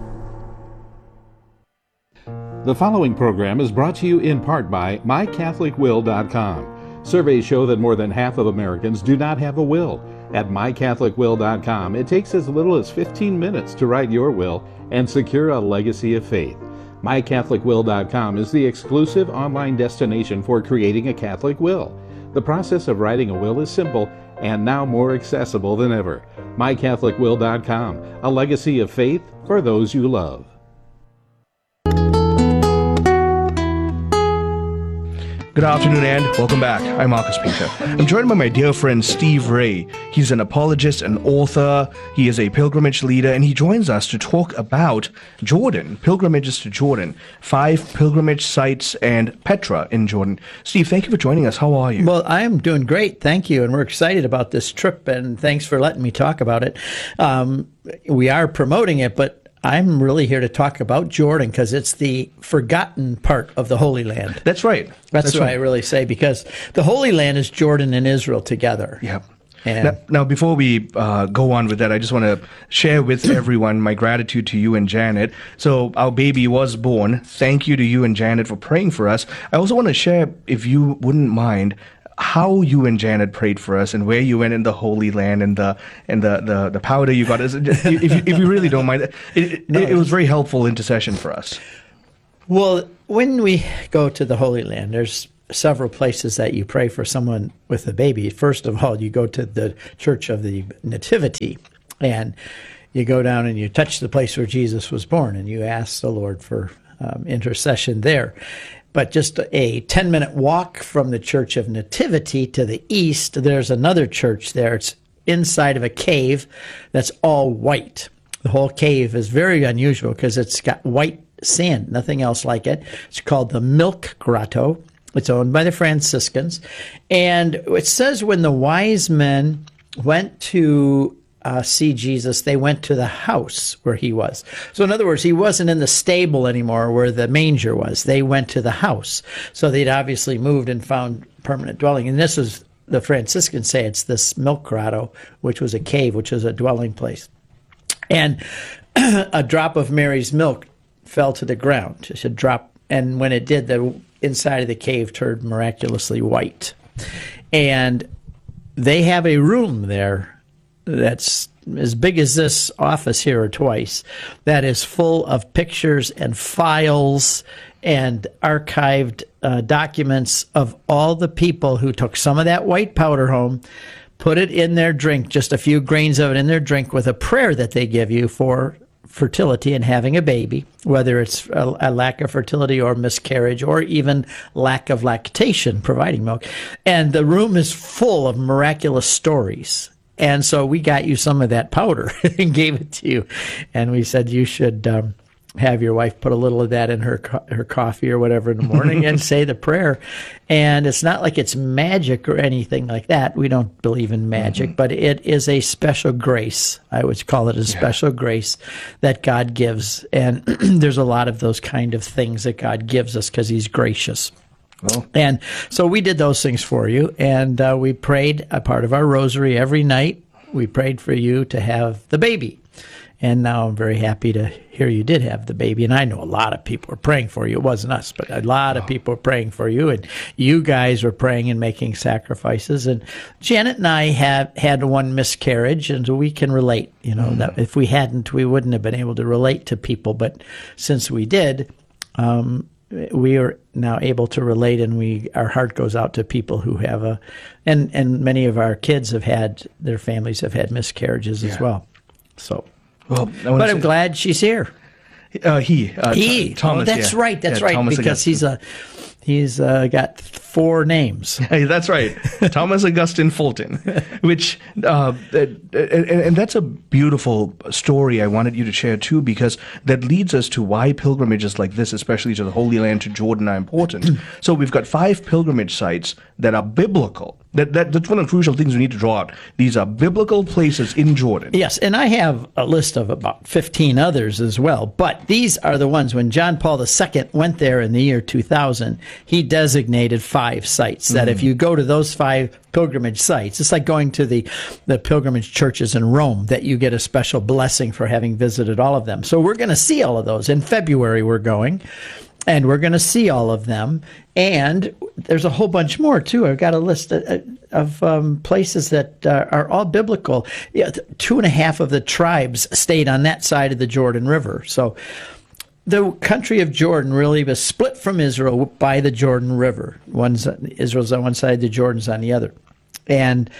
The following program is brought to you in part by my catholic will dot com. Surveys show that more than half of Americans do not have a will. At my catholic will dot com, it takes as little as fifteen minutes to write your will and secure a legacy of faith. my catholic will dot com is the exclusive online destination for creating a Catholic will. The process of writing a will is simple and now more accessible than ever. my catholic will dot com, a legacy of faith for those you love. Good afternoon and welcome back. I'm Marcus Peter. I'm joined by my dear friend Steve Ray. He's an apologist and author. He is a pilgrimage leader, and he joins us to talk about Jordan, pilgrimages to Jordan, five pilgrimage sites, and Petra in Jordan. Steve, thank you for joining us. How are you? Well, I'm doing great. Thank you. And we're excited about this trip, and thanks for letting me talk about it. Um, we are promoting it, but I'm really here to talk about Jordan because it's the forgotten part of the Holy Land. That's right. That's, That's what right. I really say, because the Holy Land is Jordan and Israel together. Yeah. And now, now, before we uh, go on with that, I just want to share with everyone my gratitude to you and Janet. So our baby was born. Thank you to you and Janet for praying for us. I also want to share, if you wouldn't mind, how you and Janet prayed for us and where you went in the Holy Land and the and the, the, the powder you got. If you, if you really don't mind, it, it, No. it was very helpful intercession for us. Well, when we go to the Holy Land, there's several places that you pray for someone with a baby. First of all, you go to the Church of the Nativity, and you go down and you touch the place where Jesus was born, and you ask the Lord for um, intercession there. But just a ten-minute walk from the Church of Nativity to the east, there's another church there. It's inside of a cave that's all white. The whole cave is very unusual because it's got white sand, nothing else like it. It's called the Milk Grotto. It's owned by the Franciscans. And it says when the wise men went to uh, see Jesus, they went to the house where he was. So in other words, he wasn't in the stable anymore where the manger was. They went to the house. So they'd obviously moved and found permanent dwelling. And this is, the Franciscans say it's this Milk Grotto, which was a cave, which was a dwelling place. And a drop of Mary's milk fell to the ground. It should drop, and when it did, the inside of the cave turned miraculously white. And they have a room there that's as big as this office here or twice, that is full of pictures and files and archived uh, documents of all the people who took some of that white powder home, put it in their drink, just a few grains of it in their drink, with a prayer that they give you for fertility and having a baby, whether it's a, a lack of fertility or miscarriage or even lack of lactation, providing milk. And the room is full of miraculous stories. And so we got you some of that powder and gave it to you. And we said you should um, have your wife put a little of that in her co- her coffee or whatever in the morning and say the prayer. And it's not like it's magic or anything like that. We don't believe in magic, mm-hmm. but it is a special grace. I would call it a special yeah. grace that God gives. And there's a lot of those kind of things that God gives us because he's gracious. Well. And so we did those things for you, and uh, we prayed a part of our rosary every night. We prayed for you to have the baby. And now I'm very happy to hear you did have the baby. And I know a lot of people were praying for you. It wasn't us, but a lot of people were praying for you. And you guys were praying and making sacrifices. And Janet and I have had one miscarriage, and so we can relate. You know, mm. that if we hadn't, we wouldn't have been able to relate to people. But since we did, um, we are now able to relate, and we our heart goes out to people who have a, and, and many of our kids have had, their families have had miscarriages yeah. as well. So, well, but I'm glad she's here. Uh, he, uh, he, Th- Thomas. Oh, that's yeah. right. That's yeah, right. Thomas because Augustine. he's a, he's uh, got four names. Hey, that's right. Thomas Augustine Fulton, which, uh, and, and that's a beautiful story I wanted you to share too, because that leads us to why pilgrimages like this, especially to the Holy Land, to Jordan, are important. So we've got five pilgrimage sites that are biblical. That, that That's one of the crucial things we need to draw out. These are biblical places in Jordan. Yes, and I have a list of about fifteen others as well, but these are the ones when John Paul the Second went there in the year two thousand, he designated five sites that mm. if you go to those five pilgrimage sites, it's like going to the, the pilgrimage churches in Rome, that you get a special blessing for having visited all of them. So we're going to see all of those. In February we're going. And we're going to see all of them. And there's a whole bunch more, too. I've got a list of, of um, places that uh, are all biblical. Yeah, two and a half of the tribes stayed on that side of the Jordan River. So the country of Jordan really was split from Israel by the Jordan River. One's Israel's on one side, the Jordan's on the other. And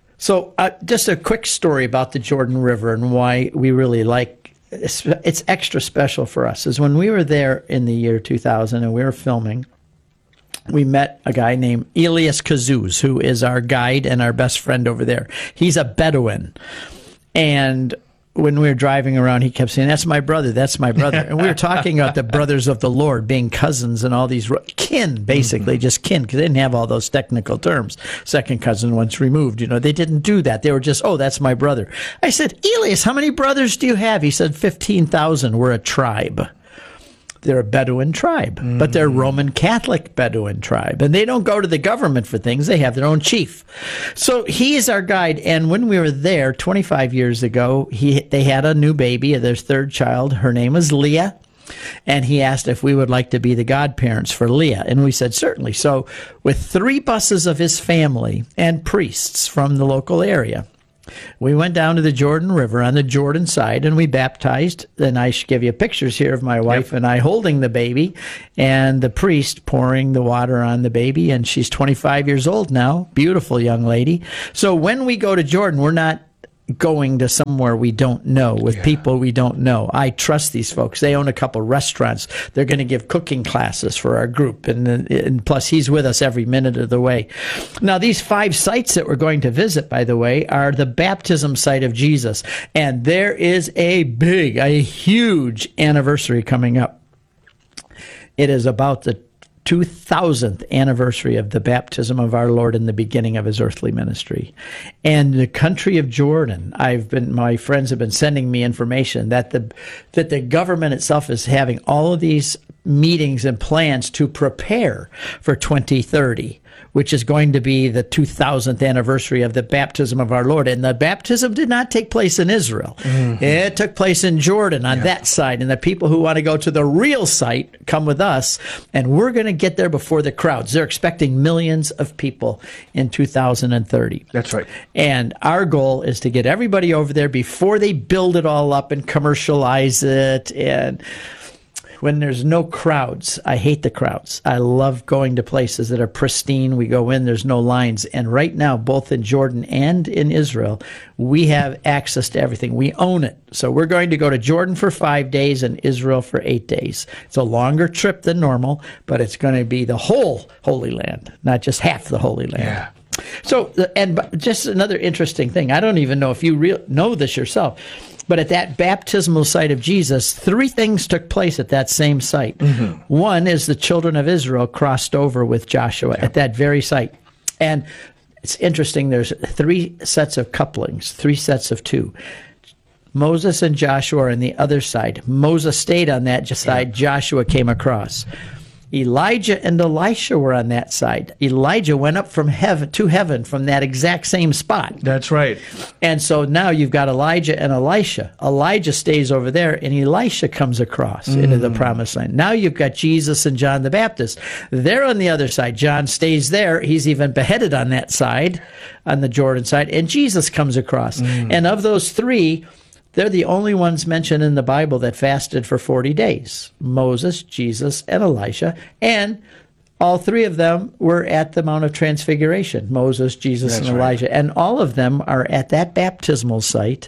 so uh, just a quick story about the Jordan River and why we really like It's, it's extra special for us, is when we were there in the year two thousand and we were filming, we met a guy named Elias Kazuz, who is our guide and our best friend over there. He's a Bedouin. And when we were driving around, he kept saying, that's my brother, that's my brother. And we were talking about the brothers of the Lord being cousins and all these, kin, basically, mm-hmm. just kin, because they didn't have all those technical terms. Second cousin once removed, you know, they didn't do that. They were just, oh, that's my brother. I said, Elias, how many brothers do you have? He said, fifteen thousand. We're a tribe. They're a Bedouin tribe, mm. but they're Roman Catholic Bedouin tribe. And they don't go to the government for things. They have their own chief. So he is our guide. And when we were there twenty-five years ago, he they had a new baby, their third child. Her name was Leah. And he asked if we would like to be the godparents for Leah. And we said, certainly. So with three buses of his family and priests from the local area, we went down to the Jordan River on the Jordan side, and we baptized. And I should give you pictures here of my wife yep. and I holding the baby, and the priest pouring the water on the baby. And she's twenty-five years old now, beautiful young lady. So when we go to Jordan, we're not going to somewhere we don't know with yeah. people we don't know. I trust these folks. They own a couple restaurants. They're going to give cooking classes for our group. And, and plus, he's with us every minute of the way. Now, these five sites that we're going to visit, by the way, are the baptism site of Jesus. And there is a big, a huge anniversary coming up. It is about the two thousandth anniversary of the baptism of our Lord in the beginning of his earthly ministry. And the country of Jordan, I've been, my friends have been sending me information that the, that the government itself is having all of these meetings and plans to prepare for twenty thirty, which is going to be the two thousandth anniversary of the baptism of our Lord. And the baptism did not take place in Israel. Mm-hmm. It took place in Jordan on yeah. that side. And the people who want to go to the real site come with us, and we're going to get there before the crowds. They're expecting millions of people in two thousand thirty. That's right. And our goal is to get everybody over there before they build it all up and commercialize it. And when there's no crowds, I hate the crowds. I love going to places that are pristine. We go in, there's no lines. And right now, both in Jordan and in Israel, we have access to everything. We own it. So we're going to go to Jordan for five days and Israel for eight days. It's a longer trip than normal, but it's going to be the whole Holy Land, not just half the Holy Land. Yeah. So, and just another interesting thing. I don't even know if you re- know this yourself, but at that baptismal site of Jesus, three things took place at that same site. Mm-hmm. One is the children of Israel crossed over with Joshua yeah. at that very site. And it's interesting, there's three sets of couplings, three sets of two. Moses and Joshua are on the other side. Moses stayed on that side. Yeah. Joshua came across. Elijah and Elisha were on that side. Elijah went up from heaven to heaven from that exact same spot. That's right. And so now you've got Elijah and Elisha. Elijah stays over there, and Elisha comes across mm. into the promised land. Now you've got Jesus and John the Baptist. They're on the other side. John stays there. He's even beheaded on that side, on the Jordan side, and Jesus comes across. Mm. And of those three, they're the only ones mentioned in the Bible that fasted for forty days. Moses, Jesus, and Elisha. And all three of them were at the Mount of Transfiguration. Moses, Jesus, That's and Elijah. Right. And all of them are at that baptismal site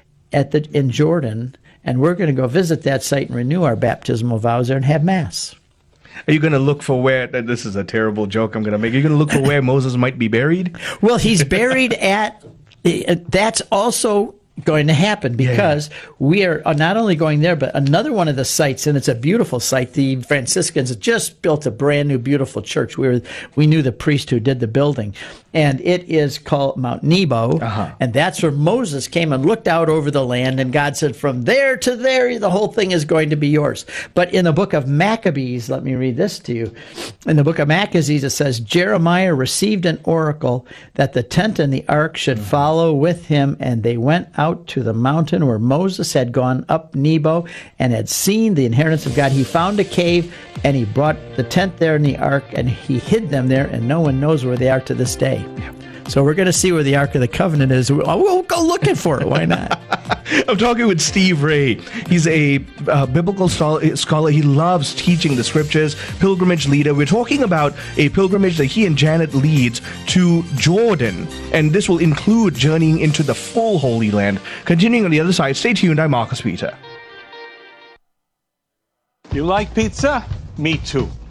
at the in Jordan. And we're going to go visit that site and renew our baptismal vows there and have Mass. Are you going to look for where, this is a terrible joke I'm going to make, are you going to look for where Moses might be buried? Well, he's buried at, that's also going to happen because yeah, yeah. we are not only going there, but another one of the sites, and it's a beautiful site. The Franciscans just built a brand new, beautiful church. We were, we knew the priest who did the building, and it is called Mount Nebo, uh-huh. and that's where Moses came and looked out over the land, and God said, from there to there, the whole thing is going to be yours. But in the book of Maccabees, let me read this to you. In the book of Maccabees, it says, Jeremiah received an oracle that the tent and the ark should mm-hmm. follow with him, and they went out to the mountain where Moses had gone up Nebo and had seen the inheritance of God. He found a cave, and he brought the tent there and the ark, and he hid them there, and no one knows where they are to this day. So we're going to see where the Ark of the Covenant is. We'll go looking for it. Why not? I'm talking with Steve Ray. He's a uh, biblical scholar. He loves teaching the scriptures, pilgrimage leader. We're talking about a pilgrimage that he and Janet leads to Jordan, and this will include journeying into the full Holy Land. Continuing on the other side, stay tuned. I'm Marcus Peter. You like pizza? Me too.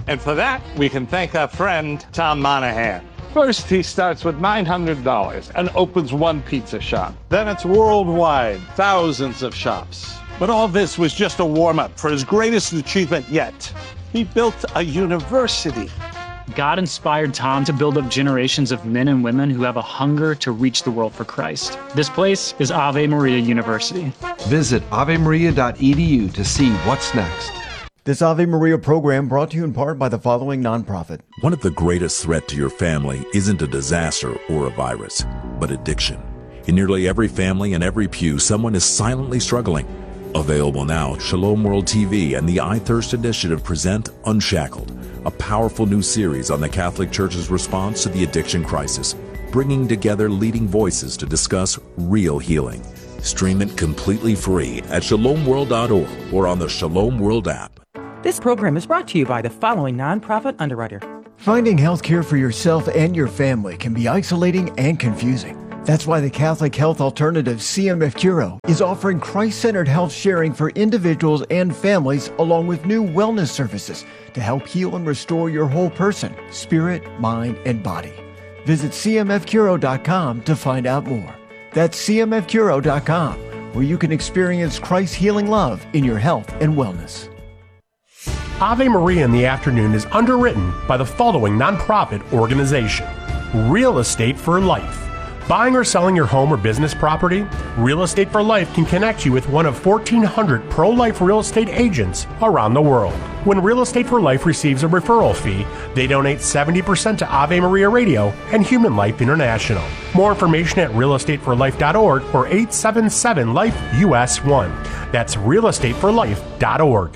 And for that, we can thank our friend, Tom Monahan. First, he starts with nine hundred dollars and opens one pizza shop. Then it's worldwide, thousands of shops. But all this was just a warm-up for his greatest achievement yet. He built a university. God inspired Tom to build up generations of men and women who have a hunger to reach the world for Christ. This place is Ave Maria University. Visit ave maria dot e d u to see what's next. This Ave Maria program brought to you in part by the following nonprofit. One of the greatest threats to your family isn't a disaster or a virus, but addiction. In nearly every family and every pew, someone is silently struggling. Available now, Shalom World T V and the iThirst Initiative present Unshackled, a powerful new series on the Catholic Church's response to the addiction crisis, bringing together leading voices to discuss real healing. Stream it completely free at shalom world dot org or on the Shalom World app. This program is brought to you by the following nonprofit underwriter. Finding health care for yourself and your family can be isolating and confusing. That's why the Catholic Health Alternative C M F Curo is offering Christ-centered health sharing for individuals and families, along with new wellness services to help heal and restore your whole person, spirit, mind, and body. Visit c m f curo dot com to find out more. That's c m f curo dot com, where you can experience Christ's healing love in your health and wellness. Ave Maria in the Afternoon is underwritten by the following nonprofit organization: Real Estate for Life. Buying or selling your home or business property? Real Estate for Life can connect you with one of fourteen hundred pro-life real estate agents around the world. When Real Estate for Life receives a referral fee, they donate seventy percent to Ave Maria Radio and Human Life International. More information at real estate for life dot org or eight seven seven life U S one. That's real estate for life dot org.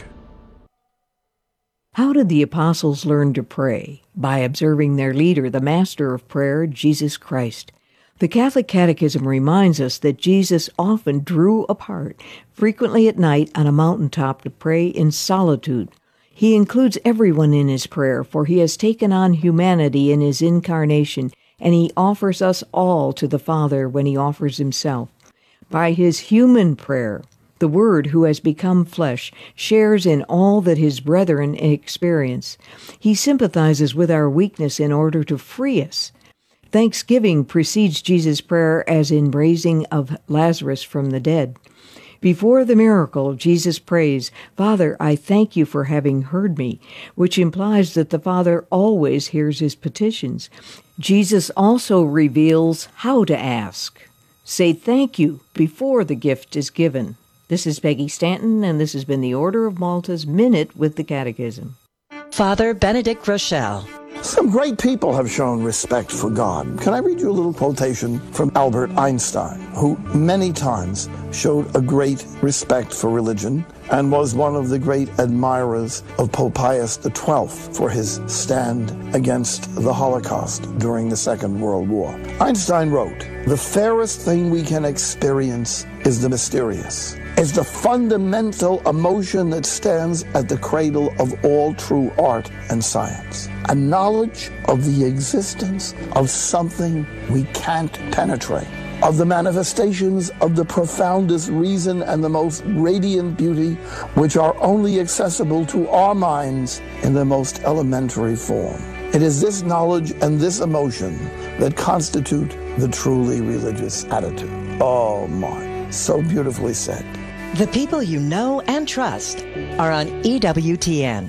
How did the apostles learn to pray? By observing their leader, the master of prayer, Jesus Christ. The Catholic Catechism reminds us that Jesus often drew apart, frequently at night on a mountaintop, to pray in solitude. He includes everyone in his prayer, for he has taken on humanity in his incarnation, and he offers us all to the Father when he offers himself. By his human prayer, the Word, who has become flesh, shares in all that his brethren experience. He sympathizes with our weakness in order to free us. Thanksgiving precedes Jesus' prayer, as in raising of Lazarus from the dead. Before the miracle, Jesus prays, "Father, I thank you for having heard me," which implies that the Father always hears his petitions. Jesus also reveals how to ask. Say thank you before the gift is given. This is Peggy Stanton, and this has been the Order of Malta's Minute with the Catechism. Father Benedict Rochelle. Some great people have shown respect for God. Can I read you a little quotation from Albert Einstein, who many times showed a great respect for religion and was one of the great admirers of Pope Pius the twelfth for his stand against the Holocaust during the Second World War. Einstein wrote, "The fairest thing we can experience is the mysterious. It's the fundamental emotion that stands at the cradle of all true art and science. A knowledge of the existence of something we can't penetrate, of the manifestations of the profoundest reason and the most radiant beauty, which are only accessible to our minds in the most elementary form. It is this knowledge and this emotion that constitute the truly religious attitude." Oh my, so beautifully said. The people you know and trust are on E W T N.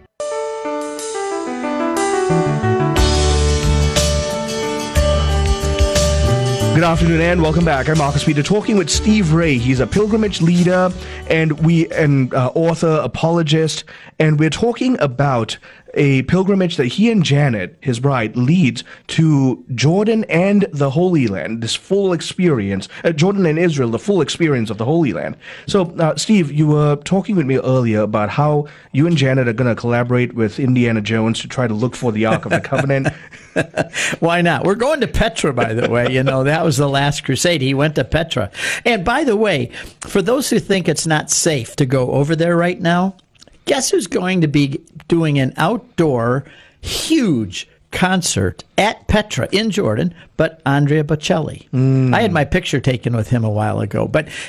Good afternoon and welcome back. I'm Marcus Peter, talking with Steve Ray. He's a pilgrimage leader and we and uh, author, apologist, and we're talking about a pilgrimage that he and Janet, his bride, leads to Jordan and the Holy Land, this full experience, uh, Jordan and Israel, the full experience of the Holy Land. So, uh, Steve, you were talking with me earlier about how you and Janet are going to collaborate with Indiana Jones to try to look for the Ark of the Covenant. Why not? We're going to Petra, by the way. You know, that was the last crusade. He went to Petra. And by the way, for those who think it's not safe to go over there right now, guess who's going to be doing an outdoor, huge concert at Petra in Jordan, but Andrea Bocelli. Mm. I had my picture taken with him a while ago, but he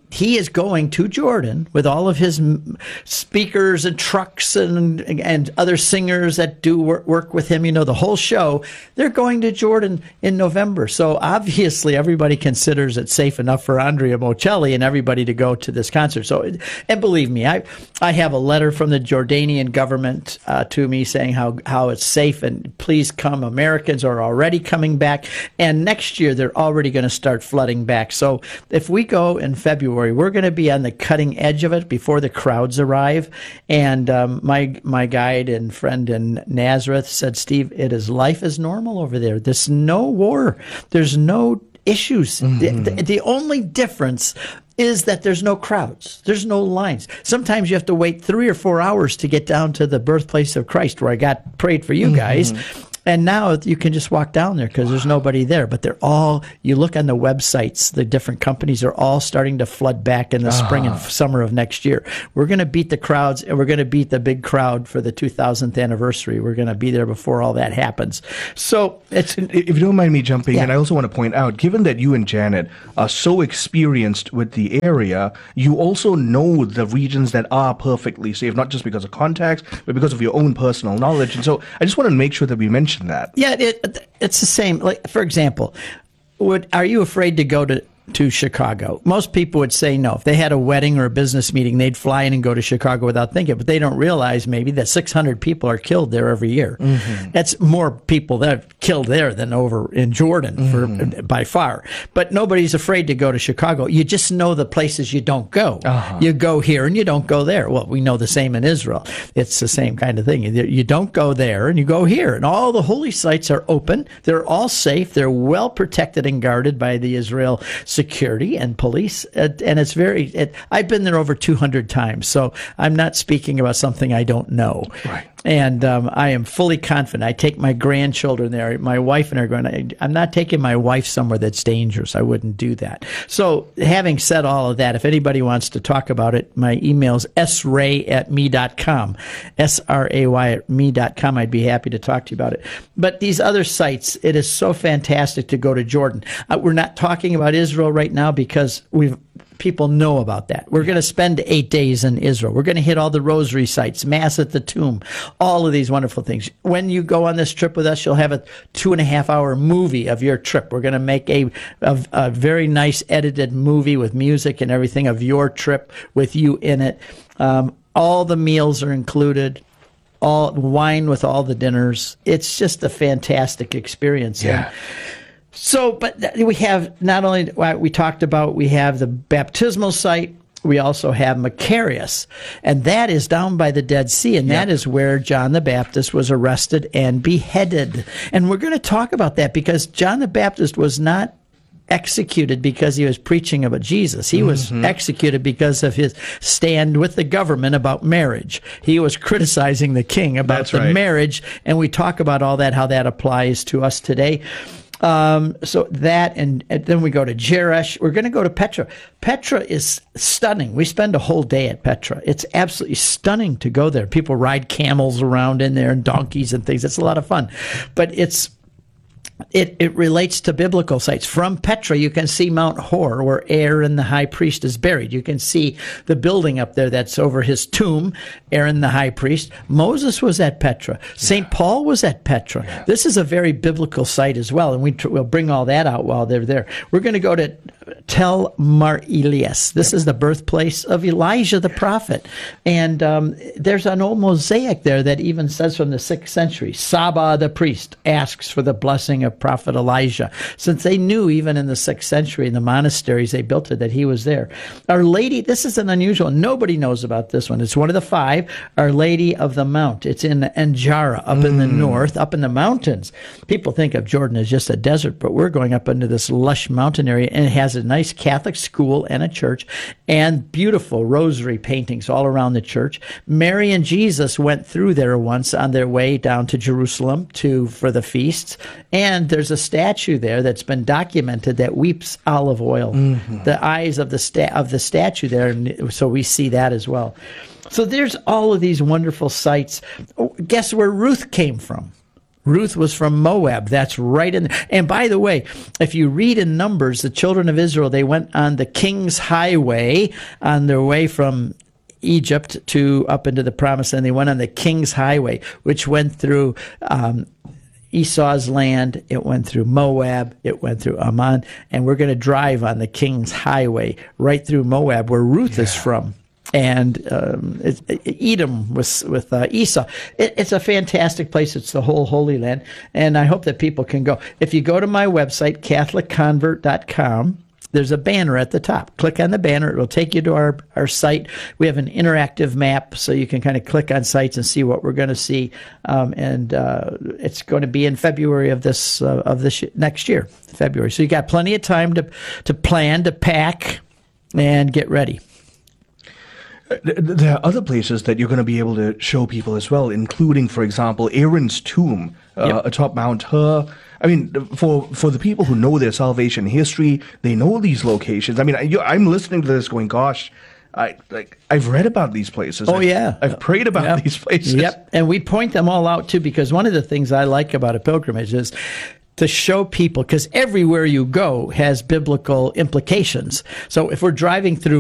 he is going to Jordan with all of his speakers and trucks and and other singers that do work, work with him. You know, the whole show. They're going to Jordan in November. So obviously everybody considers it safe enough for Andrea Bocelli and everybody to go to this concert. So, and believe me, I I have a letter from the Jordanian government uh, to me saying how, how it's safe and please come. Americans are already coming back. And next year they're already going to start flooding back. So if we go in February, we're going to be on the cutting edge of it before the crowds arrive. And um, my my guide and friend in Nazareth said, Steve, it is life is normal over there. There's no war. There's no issues. Mm-hmm. The, the, the only difference is that there's no crowds. There's no lines. Sometimes you have to wait three or four hours to get down to the birthplace of Christ where I got prayed for you guys. Mm-hmm. And now you can just walk down there because wow. there's nobody there. But they're all, you look on the websites, the different companies are all starting to flood back in the uh-huh. spring and summer of next year. We're going to beat the crowds, and we're going to beat the big crowd for the two thousandth anniversary. We're going to be there before all that happens. So it's... If you don't mind me jumping yeah. in, I also want to point out, given that you and Janet are so experienced with the area, you also know the regions that are perfectly safe, not just because of contacts, but because of your own personal knowledge. And so I just want to make sure that we mention that. Yeah, it, it's the same. Like, for example, would are you afraid to go to to Chicago? Most people would say no. If they had a wedding or a business meeting, they'd fly in and go to Chicago without thinking. But they don't realize maybe that six hundred people are killed there every year. Mm-hmm. That's more people that are killed there than over in Jordan mm-hmm. for by far. But nobody's afraid to go to Chicago. You just know the places you don't go. Uh-huh. You go here and you don't go there. Well, we know the same in Israel. It's the same kind of thing. You don't go there and you go here. And all the holy sites are open. They're all safe. They're well protected and guarded by the Israel security and police, and it's very. It, I've been there over two hundred times, so I'm not speaking about something I don't know. Right. And um, I am fully confident. I take my grandchildren there. My wife and I are going to. I'm not taking my wife somewhere that's dangerous. I wouldn't do that. So, having said all of that, if anybody wants to talk about it, my email is s ray at me dot com, S R A Y at me dot com. I'd be happy to talk to you about it. But these other sites, it is so fantastic to go to Jordan. Uh, we're not talking about Israel right now because we've. People know about that. We're going to spend eight days in Israel. We're going to hit all the rosary sites, Mass at the tomb, all of these wonderful things. When you go on this trip with us, you'll have a two and a half hour movie of your trip. We're going to make a, a, a very nice edited movie with music and everything of your trip with you in it. Um, all the meals are included. All wine with all the dinners. It's just a fantastic experience. Yeah. And, So, but we have not only, we talked about, we have the baptismal site, we also have Macarius, and that is down by the Dead Sea, and yep. that is where John the Baptist was arrested and beheaded. And we're going to talk about that because John the Baptist was not executed because he was preaching about Jesus. He was mm-hmm. executed because of his stand with the government about marriage. He was criticizing the king about That's the right. marriage, and we talk about all that, how that applies to us today. Um, so that, and, and then we go to Jerash. We're going to go to Petra. Petra is stunning. We spend a whole day at Petra. It's absolutely stunning to go there. People ride camels around in there and donkeys and things. It's a lot of fun. But it's It it relates to biblical sites. From Petra, you can see Mount Hor, where Aaron the high priest is buried. You can see the building up there that's over his tomb, Aaron the high priest. Moses was at Petra. Saint Yeah. Paul was at Petra. Yeah. This is a very biblical site as well, and we tr- we'll bring all that out while they're there. We're going to go to Tel Mar Elias. This yep. is the birthplace of Elijah the prophet. And um, there's an old mosaic there that even says from the sixth century, Saba the priest asks for the blessing of prophet Elijah, since they knew even in the sixth century in the monasteries they built it that he was there. Our Lady, this is an unusual, nobody knows about this one. It's one of the five, Our Lady of the Mount. It's in Anjara, up mm. in the north, up in the mountains. People think of Jordan as just a desert, but we're going up into this lush mountain area, and it has a nice Catholic school and a church and beautiful rosary paintings all around the church. Mary and Jesus went through there once on their way down to Jerusalem to for the feasts, and there's a statue there that's been documented that weeps olive oil. Mm-hmm. The eyes of the sta- of the statue there, and so we see that as well. So there's all of these wonderful sites. Oh, guess where Ruth came from? Ruth was from Moab. That's right in there. And by the way, if you read in Numbers, the children of Israel, they went on the King's Highway on their way from Egypt to up into the Promised Land. They went on the King's Highway, which went through um, Esau's land. It went through Moab. It went through Ammon. And we're going to drive on the King's Highway right through Moab, where Ruth yeah. is from. And um, it, Edom was with uh, Esau. It, it's a fantastic place. It's the whole Holy Land. And I hope that people can go. If you go to my website, Catholic Convert dot com, there's a banner at the top. Click on the banner. It will take you to our, our site. We have an interactive map, so you can kind of click on sites and see what we're going to see. Um, and uh, it's going to be in February of this uh, of this next year, February. So you got plenty of time to to plan, to pack, and get ready. There are other places that you're going to be able to show people as well, including, for example, Aaron's tomb uh, yep. atop Mount Hur. I mean, for for the people who know their salvation history, they know these locations. I mean, I, I'm listening to this going, gosh, I like I've read about these places. Oh, I've, yeah. I've prayed about yep. these places. Yep, and we point them all out, too, because one of the things I like about a pilgrimage is to show people, because everywhere you go has biblical implications. So if we're driving through